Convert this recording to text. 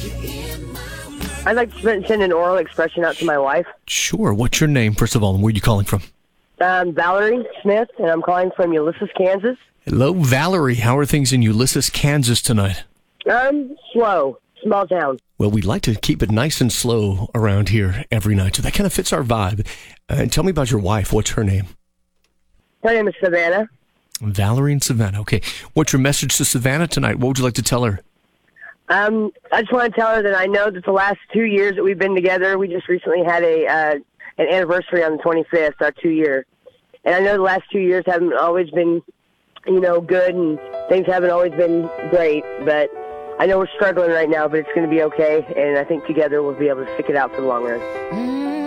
I'd like to send an oral expression out to my wife. Sure. What's your name, first of all, and where are you calling from? Valerie Smith, and I'm calling from Ulysses, Kansas. Hello, Valerie. How are things in Ulysses, Kansas tonight? Slow. Small town. Well, we'd like to keep it nice and slow around here every night, so that kind of fits our vibe. Tell me about your wife. What's her name? Her name is Savannah. Valerie and Savannah. Okay. What's your message to Savannah tonight? What would you like to tell her? I just want to tell her that I know that the last 2 years that we've been together, we just recently had an anniversary on the 25th, our 2 year. And I know the last 2 years haven't always been, good, and things haven't always been great, but I know we're struggling right now, but it's going to be okay, and I think together we'll be able to stick it out for the long run.